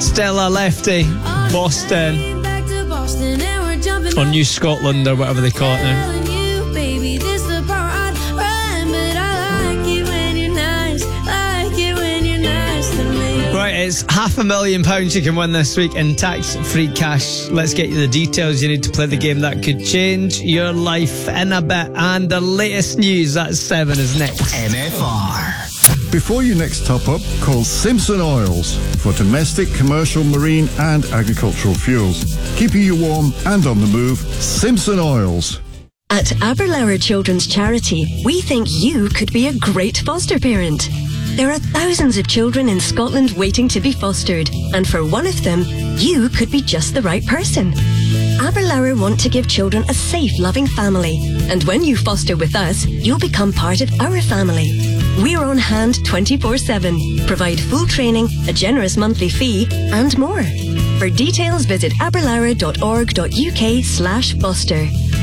Stella Lefty, Boston, or New Scotland, or whatever they call it now. Right, it's £500,000 you can win this week in tax-free cash. Let's get you the details you need to play the game that could change your life in a bit. And the latest news at 7 is next. MFR. Before you next top up, call Simpson Oils for domestic, commercial, marine and agricultural fuels. Keeping you warm and on the move, Simpson Oils. At Aberlour Children's Charity, we think you could be a great foster parent. There are thousands of children in Scotland waiting to be fostered, and for one of them, you could be just the right person. Aberlour want to give children a safe, loving family, and when you foster with us, you'll become part of our family. We're on hand 24/7, provide full training, a generous monthly fee, and more. For details, visit aberlour.org.uk/foster.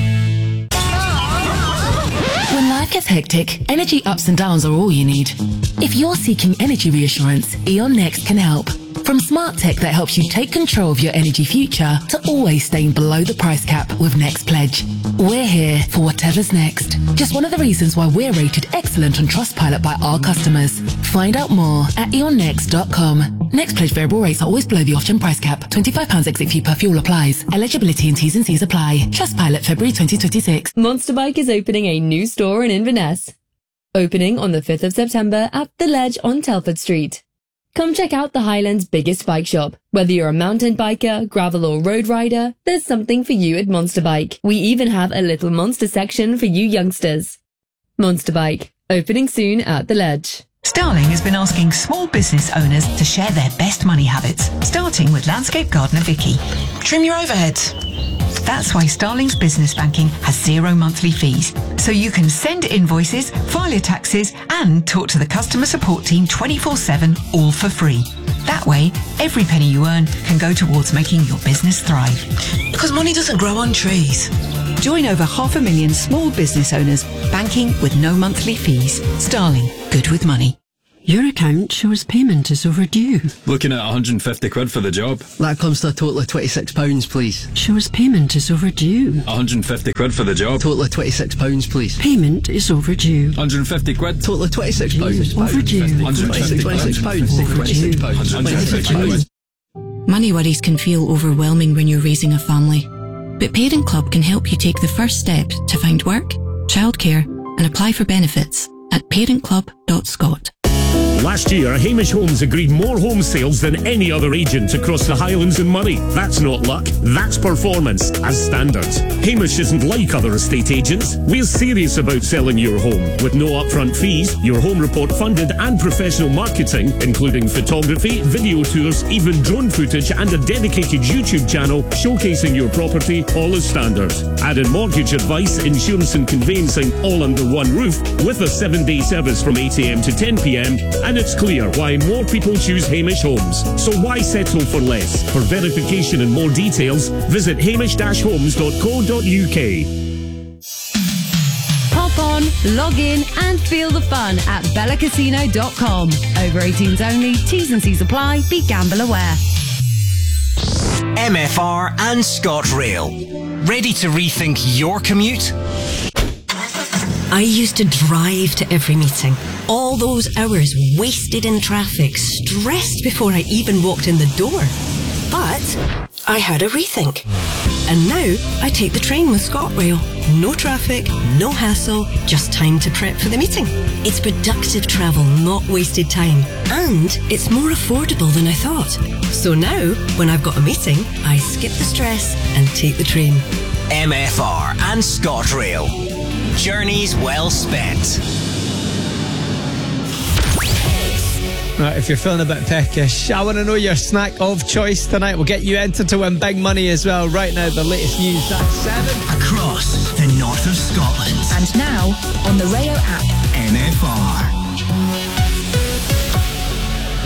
When life gets hectic, energy ups and downs are all you need. If you're seeking energy reassurance, E.ON Next can help. From smart tech that helps you take control of your energy future to always staying below the price cap with Next Pledge. We're here for whatever's next. Just one of the reasons why we're rated excellent on Trustpilot by our customers. Find out more at eonnext.com. Next Pledge variable rates are always below the off-gen price cap. £25 exit fee per fuel applies. Eligibility and T's and C's apply. Trustpilot February 2026. Monster Bike is opening a new store in Inverness. Opening on the 5th of September at The Ledge on Telford Street. Come check out the Highlands' biggest bike shop. Whether you're a mountain biker, gravel or road rider, there's something for you at Monster Bike. We even have a little monster section for you youngsters. Monster Bike, opening soon at The Ledge. Starling has been asking small business owners to share their best money habits, starting with landscape gardener Vicky. Trim your overheads. That's why Starling's business banking has 0 monthly fees. So you can send invoices, file your taxes, and talk to the customer support team 24/7, all for free. That way, every penny you earn can go towards making your business thrive. Because money doesn't grow on trees. Join over 500,000 small business owners banking with no monthly fees. Starling, good with money. Your account shows payment is overdue. Looking at 150 quid for the job. That comes to a total of £26, please. Shows payment is overdue. 150 quid for the job. Total of £26, please. Payment is overdue. 150 quid. Total of £26. Overdue. £26. Money worries can feel overwhelming when you're raising a family. But Parent Club can help you take the first step to find work, childcare, and apply for benefits at parentclub.scot. Last year, Hamish Homes agreed more home sales than any other agent across the Highlands and Moray. That's not luck, that's performance, as standards. Hamish isn't like other estate agents. We're serious about selling your home. With no upfront fees, your home report funded and professional marketing, including photography, video tours, even drone footage and a dedicated YouTube channel showcasing your property, all as standard. Added mortgage advice, insurance and conveyancing, all under one roof, with a 7-day service from 8 a.m. to 10 p.m. And it's clear why more people choose Hamish Homes. So why settle for less? For verification and more details, visit hamish-homes.co.uk. Hop on, log in and feel the fun at bellacasino.com. Over 18s only, T's and C's apply, be gamble aware. MFR and ScotRail. Ready to rethink your commute? I used to drive to every meeting. All those hours wasted in traffic, stressed before I even walked in the door. But I had a rethink. And now I take the train with ScotRail. No traffic, no hassle, just time to prep for the meeting. It's productive travel, not wasted time. And it's more affordable than I thought. So now, when I've got a meeting, I skip the stress and take the train. MFR and ScotRail. Journeys well spent. Right, if you're feeling a bit peckish, I want to know your snack of choice tonight. We'll get you entered to win big money as well. Right now, the latest news at 7. Across the north of Scotland. And now, on the Rayo app. MFR. The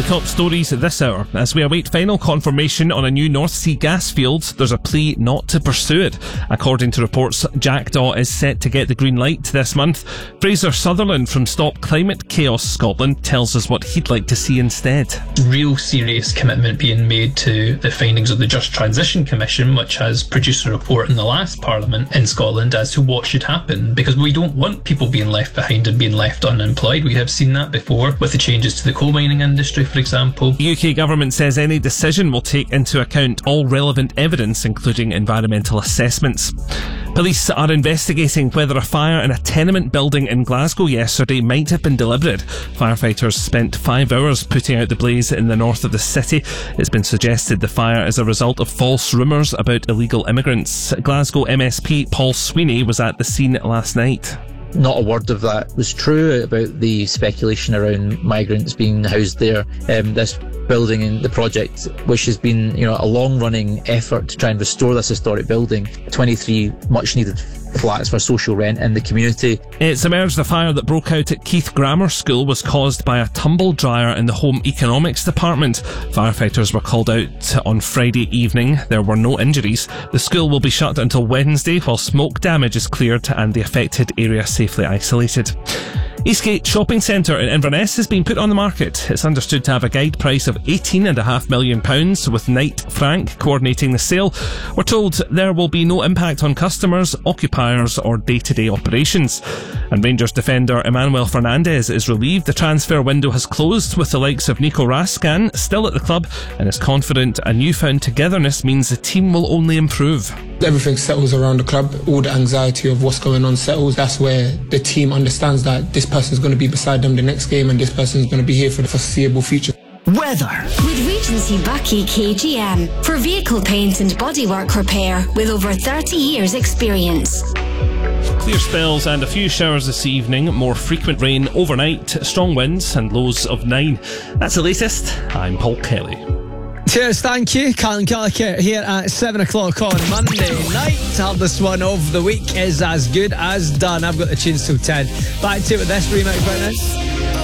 top stories this hour. As we await final confirmation on a new North Sea gas field, there's a plea not to pursue it. According to reports, Jackdaw is set to get the green light this month. Fraser Sutherland from Stop Climate Chaos Scotland tells us what he'd like to see instead. Real serious commitment being made to the findings of the Just Transition Commission, which has produced a report in the last Parliament in Scotland as to what should happen, because we don't want people being left behind and being left unemployed. We have seen that before with the changes to the coal mining industry, for example. The UK government says any decision will take into account all relevant evidence, including environmental assessments. Police are investigating whether a fire in a tenement building in Glasgow yesterday might have been deliberate. Firefighters spent 5 hours putting out the blaze in the north of the city. It's been suggested the fire is a result of false rumours about illegal immigrants. Glasgow MSP Paul Sweeney was at the scene last night. Not a word of that was true about the speculation around migrants being housed there. This building and the project, which has been, a long-running effort to try and restore this historic building, 23 much-needed flats for social rent in the community. It's emerged the fire that broke out at Keith Grammar School was caused by a tumble dryer in the Home Economics Department. Firefighters were called out on Friday evening. There were no injuries. The school will be shut until Wednesday while smoke damage is cleared and the affected area safely isolated. Eastgate Shopping Centre in Inverness has been put on the market. It's understood to have a guide price of £18.5 million, with Knight Frank coordinating the sale. We're told there will be no impact on customers, occupiers or day-to-day operations. And Rangers defender Emmanuel Fernandez is relieved the transfer window has closed, with the likes of Nico Raskan still at the club, and is confident a newfound togetherness means the team will only improve. Everything settles around the club. All the anxiety of what's going on settles. That's where the team understands that this person's going to be beside them the next game and this person's going to be here for the foreseeable future. Weather. With Regency Bucky KGM for vehicle paint and bodywork repair with over 30 years experience. Clear spells and a few showers this evening, more frequent rain overnight, strong winds and lows of 9. That's the latest. I'm Paul Kelly. Cheers, thank you. Callum Gallagher here at 7 o'clock on Monday night. Hardest one of the week is as good as done. I've got the tunes till 10. Back to it with this remix right now.